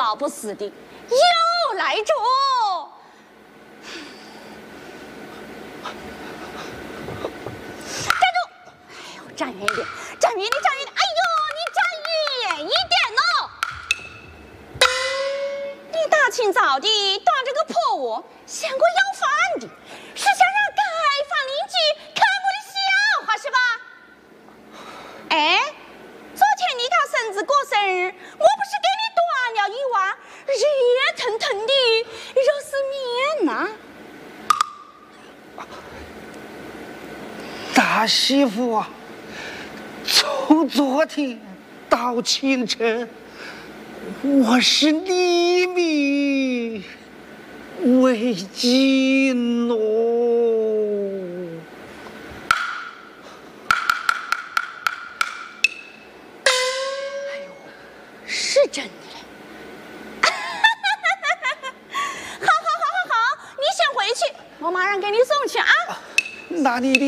老不死的又来着。站住！哎呦，站远一点，站远一点，站远一点！哎呦，你站远一点哦！你大清早的端着个破锅，像个要饭的，是想让街坊邻居看我的笑话是吧？哎，昨天你他婶子过生日，我不是给你端了一碗热腾腾的肉丝面呐？ 大媳妇啊，从昨天到清晨，我是黎民为尽喽。 哎呦，是真的嘞！好，你先回去，我马上给你送去啊。 那你的